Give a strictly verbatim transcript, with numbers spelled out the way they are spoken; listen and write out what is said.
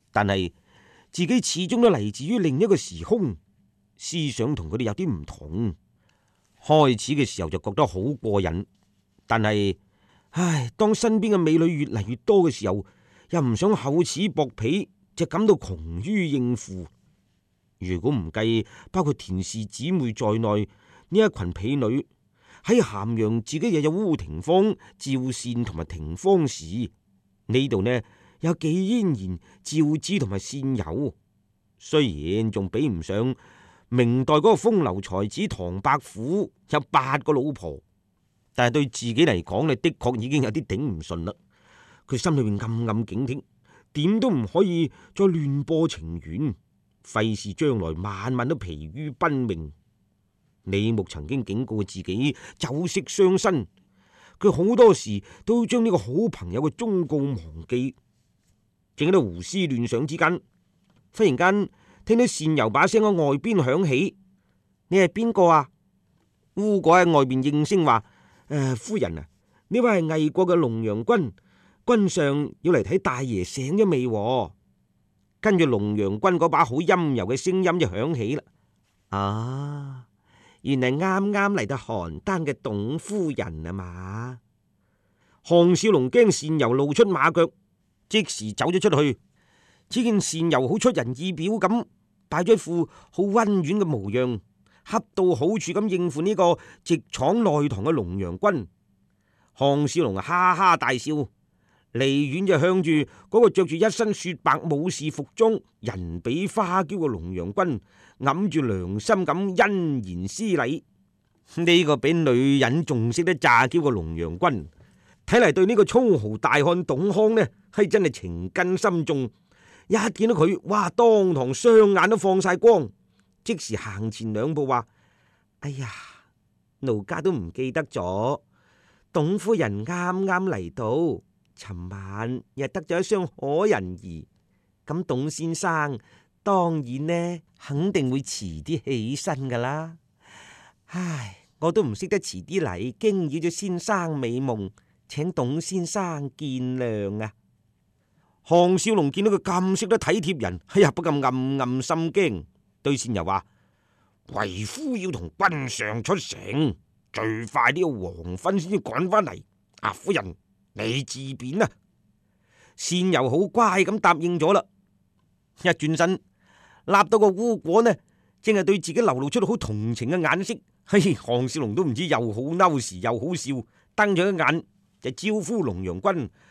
但係自己始終都嚟自於另一個時空，思想同佢哋有啲唔同。開始嘅時候就覺得好過癮，但係唉，當身邊嘅美女越嚟越多嘅時候，又唔想厚此薄彼，就感到窮於應付。如果唔計包括田氏姊妹在內呢一群婢女，喺咸陽自己又有烏廷芳、趙善同埋廷芳氏，呢度呢有紀嫣然、趙子同埋善友。雖然仲比唔上明代嗰個風流才子唐伯虎有八個老婆，但係對自己嚟講呢，的確已經有啲頂唔順啦。佢心裏面暗暗警惕，點都唔可以再亂播情緣，費事將來晚晚都疲於奔命。李牧曾經警告自己酒色傷身，佢好多時都將呢個好朋友嘅忠告忘記。正喺度胡思亂想之間，忽然間聽到善游把聲喺外邊響起：你係邊個啊？烏果喺外邊應聲話：誒、呃，夫人啊，呢位係魏國嘅龍陽君，君上要嚟睇大爺醒咗未？跟住龍陽君嗰把好陰柔嘅聲音就響起啦。啊，原嚟啱啱嚟到邯鄲嘅董夫人啊嘛！項少龍驚善游露出馬腳，即時走咗出去。只見善游好出人意表咁擺咗一副好溫婉嘅模樣，恰到好處咁應付呢個直闖內堂嘅龍陽君。項少龍哈哈大笑，離遠就向住嗰個着住一身雪白武士服裝、人比花嬌嘅龍陽君揞住良心咁欣然施禮。呢個比女人仲識得詐嬌嘅龍陽君，睇嚟對呢個粗豪大漢董康呢，係真係情根深重。一見到佢，哇！當堂雙眼都放晒光，即時行前兩步話：哎呀，奴家都唔記得咗，董夫人啱啱嚟到，尋晚又得咗一雙可人兒，咁董先生當然呢，肯定會遲啲起身噶啦。唉，我都唔識得遲啲嚟，驚擾咗先生美夢，請董先生見諒啊！項少龍見到佢咁識得體貼人，哎呀，不禁暗暗心驚，對善游話：為夫要同君上出城，最快都要黃昏先至趕翻嚟。啊，夫人你自便啊！善游好乖咁答應咗啦。一轉身，立到個烏果呢，正係對自己流露出好同情嘅眼色。嘿，項少龍都唔知又好嬲時又好笑，瞪咗一眼就招呼龍陽君